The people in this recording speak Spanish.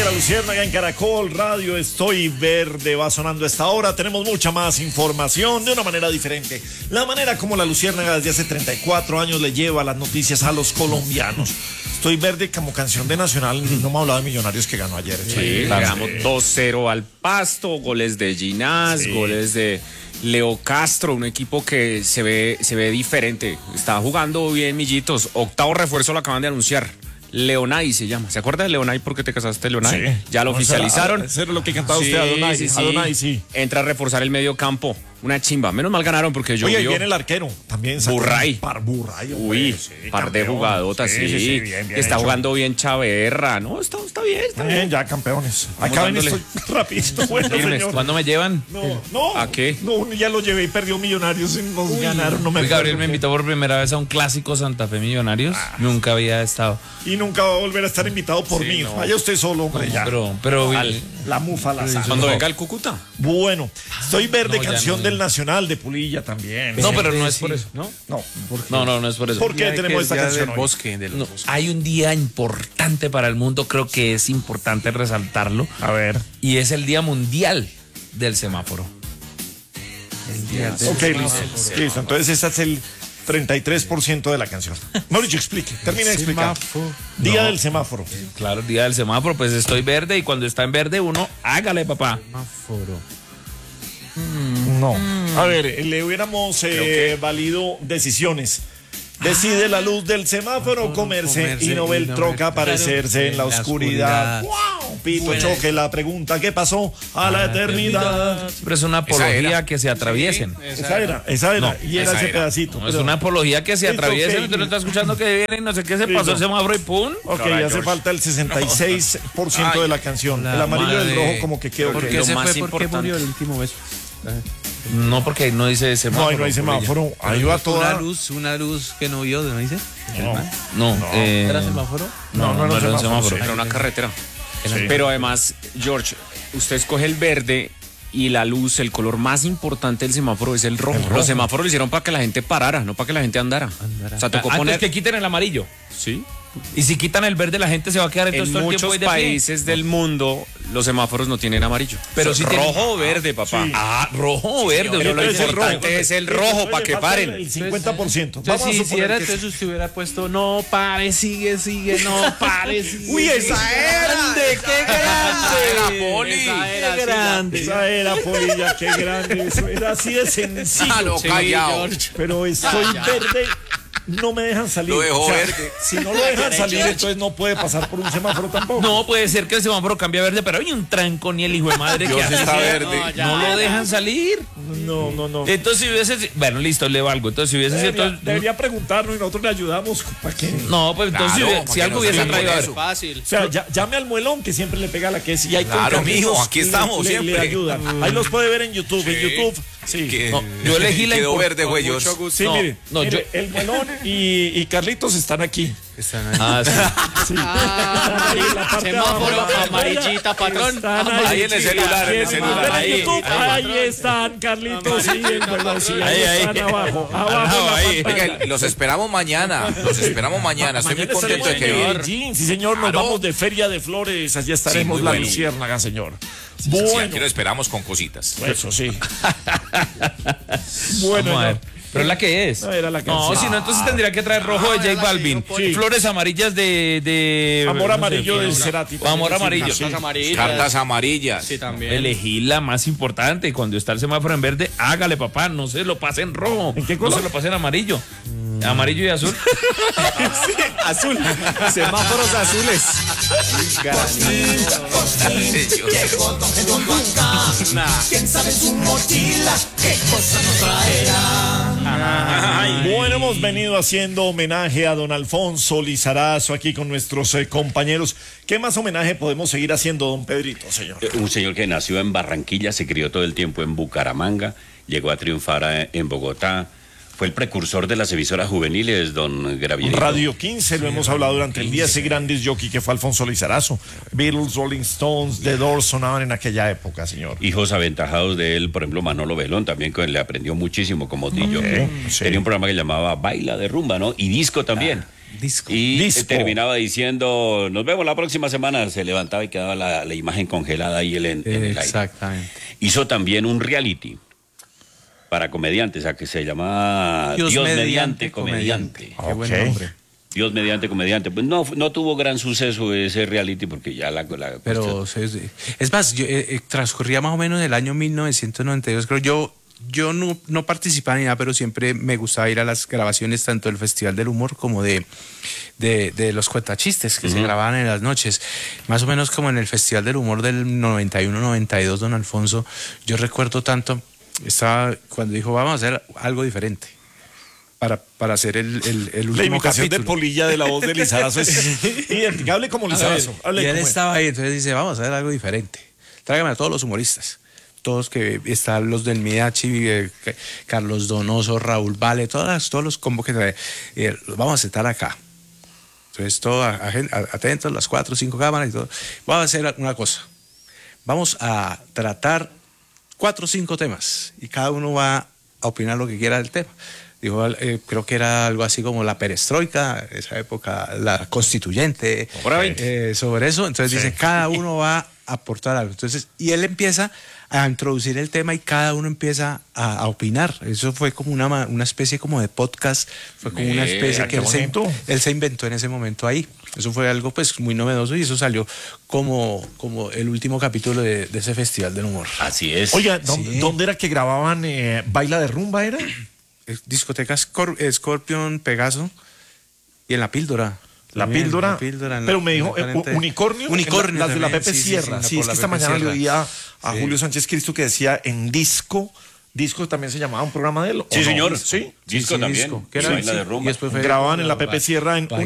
La Luciérnaga en Caracol Radio. Estoy verde, va sonando a esta hora. Tenemos mucha más información de una manera diferente. La manera como La Luciérnaga desde hace 34 años le lleva las noticias a los colombianos. Estoy verde como canción de Nacional. No me ha hablado de Millonarios que ganó ayer. Sí, ganamos 2-0 al Pasto, goles de Ginás, goles de Leo Castro, un equipo que se ve diferente. Está jugando bien, Millitos. Octavo refuerzo lo acaban de anunciar. Leonay se llama. ¿Se acuerda de Leonay? ¿Por qué te casaste, Leonay? Sí. Ya lo oficializaron. Eso era lo que cantaba usted, Adonai. Sí. Adonai, sí. Entra a reforzar el medio campo. Una chimba. Menos mal ganaron porque yo. Oye, ahí viene el arquero. También. Burray. Burray. Uy, sí, par de jugadotas, sí. Bien está hecho. Jugando bien Chaverra. No, está bien. Está bien, ya campeones. Acá ven, estoy rapidito. Bueno, señor. ¿Cuándo me llevan? No. ¿A qué? No, ya lo llevé y perdió Millonarios. Nos ganaron. No me Gabriel me invitó por primera vez a un clásico Santa Fe Millonarios. Nunca había estado. Y nunca va a volver a estar invitado por mí. No. Vaya usted solo, hombre, ya. Pero la mufa, la sal. Cuando venga el Cúcuta. Bueno, estoy verde, canción del Nacional de Pulilla también. No, pero no es por eso. No es por eso. ¿Por qué tenemos esta canción del bosque? Hay un día importante para el mundo, creo que es importante resaltarlo. A ver. Y es el Día Mundial del Semáforo. El día del semáforo. Listo. Entonces ese es el 33% de la canción. Mauricio, explique. Termina de explicar. Día del semáforo. Claro, Día del Semáforo. Pues estoy verde y cuando está en verde uno, hágale, papá. Semáforo. No. A ver, le hubiéramos valido decisiones. Decide la luz del semáforo comerse y no ve el troca aparecerse en la oscuridad. ¡Wow! Pito choque la pregunta, ¿qué pasó a la eternidad? Pero es una apología que se atraviesen. Esa era. No, y era ese pedacito. No, es una apología que se atraviesen. Usted no está escuchando que viene y no sé qué se pasó el semáforo y ¡pum! Ok, hace falta el 66% de la canción. El amarillo y el rojo como que quedó. ¿Por qué se fue? ¿Por qué murió el último beso? No, porque no dice semáforo. No, no hay semáforo. Ahí va toda. Una luz que no vio, ¿no dice? No. ¿Era semáforo? No era un semáforo. Era una carretera. Sí. Pero además, George, usted escoge el verde y la luz, el color más importante del semáforo es el rojo. Los semáforos lo hicieron para que la gente parara, no para que la gente andara. O sea, tocó poner que quiten el amarillo. Sí. Y si quitan el verde, la gente se va a quedar entonces todo el tiempo muchos países del mundo, los semáforos no tienen amarillo. Pero si rojo o verde, papá. Sí. Rojo o verde. Pero lo importante es el rojo para que paren. El 50%. Vamos a suponer que entonces usted hubiera puesto no pare, sigue, no pare, sigue. Uy, esa era. ¡Qué grande! Era Poli. Esa grande. Esa era Polilla, qué grande. Eso era así de sencillo. Callao. Pero estoy verde. No me dejan salir. Lo dejo verde. Si no lo dejan salir, entonces no puede pasar por un semáforo tampoco. No, puede ser que el semáforo cambie a verde, pero hay un trancón y el hijo de madre que hace. Está verde. No lo dejan salir. No. Entonces si hubiese... Bueno, listo, le valgo. Entonces si hubiese... Debería preguntarnos y nosotros le ayudamos. ¿Para qué? No, pues entonces si algo hubiese traído a ver. Fácil. O sea, llame al muelón que siempre le pega la queso. Y hay claro, mijo, aquí estamos siempre. Le ayudan. Ahí los puede ver en YouTube. Sí. En YouTube, sí. No, yo elegí la quedó verde, güey. Sí, mire, el muelón y Carlitos están aquí. Sí. Semáforo, amarillita, patrón. Ahí en el celular, Ahí están, Carlitos. Ahí están abajo. Oiga, los esperamos mañana. Estoy muy contento de que vengan. Sí, señor, nos vamos de Feria de Flores. Allí estaremos la Luciérnaga, señor. Bueno. Sí, aquí lo esperamos con cositas. Eso sí. Bueno, pero es la que es. No, era la canción. No, si no, entonces tendría que traer rojo de J Balvin. Sí. Flores amarillas de Amor amarillo de Cerati. Amor amarillo. Cartas amarillas. Sí, también. Elegí la más importante. Cuando está el semáforo en verde, hágale, papá. No se lo pase en rojo. ¿En qué color? No se lo pase en amarillo. Amarillo y azul. Sí, azul. Semáforos azules. ¿Quién sabe su mochila? ¿Qué cosa nos traerá? Bueno, hemos venido haciendo homenaje a don Alfonso Lizarazo aquí con nuestros compañeros. ¿Qué más homenaje podemos seguir haciendo, don Pedrito, señor? Un señor que nació en Barranquilla, se crió todo el tiempo en Bucaramanga, llegó a triunfar en Bogotá. Fue el precursor de las emisoras juveniles, don Gravierito. Radio 15, lo hemos hablado durante el día, ese gran disc jockey que fue Alfonso Lizarazo. Beatles, Rolling Stones, The Doors sonaban en aquella época, señor. Hijos aventajados de él, por ejemplo, Manolo Belón, también que le aprendió muchísimo como DJ. Sí. Tenía un programa que llamaba Baila de Rumba, ¿no? Y disco también. Disco. Y Disco. terminaba diciendo, nos vemos la próxima semana. Se levantaba y quedaba la imagen congelada ahí en el aire. Exactamente. Hizo también un reality para comediantes, a que se llamaba Dios mediante comediante. Qué buen Ok. nombre. Dios mediante comediante. Pues no tuvo gran suceso ese reality porque ya la Pero es más, transcurría más o menos el año 1992, creo. Yo no participaba ni nada, pero siempre me gustaba ir a las grabaciones tanto del Festival del Humor como de los cuentachistes que se grababan en las noches. Más o menos como en el Festival del Humor del 91-92, don Alfonso. Yo recuerdo tanto, estaba cuando dijo, vamos a hacer algo diferente para hacer el último La imitación capítulo. de Polilla de la voz de Lizarazo es identificable como Lizarazo. Hable Y él como él. estaba ahí, entonces dice, vamos a hacer algo diferente. Tráigame a todos los humoristas. Todos que están los del Midachi, Carlos Donoso, Raúl Vale, todos los combos que trae. Los vamos a sentar acá. Entonces, todos atentos, las 4 o 5 cámaras y todo. Vamos a hacer una cosa. Vamos a tratar 4 o 5 temas y cada uno va a opinar lo que quiera del tema. Dijo, creo que era algo así como la perestroika, esa época, la constituyente, sobre eso. Entonces dice, cada uno va a aportar algo. Entonces, y él empieza a introducir el tema y cada uno empieza a opinar. Eso fue como una especie como de podcast, fue como una especie que él se inventó en ese momento ahí. Eso fue algo pues muy novedoso y eso salió como el último capítulo de ese Festival del Humor. Así es. Oiga, ¿dónde era que grababan Baila de Rumba era? Discoteca Scorpion, Pegaso y en La Píldora. La También, Píldora. La Píldora Pero me dijo Unicornio. Unicornio. Las de la también, Pepe Sierra. Sí, es que esta mañana le oía a Julio Sánchez Cristo que decía en Disco también se llamaba un programa de él. ¿o Sí, no? señor. Sí. Disco también. Disco, que Y era Baila de Rumba. y después fue- Grababan en la Pepe Sierra en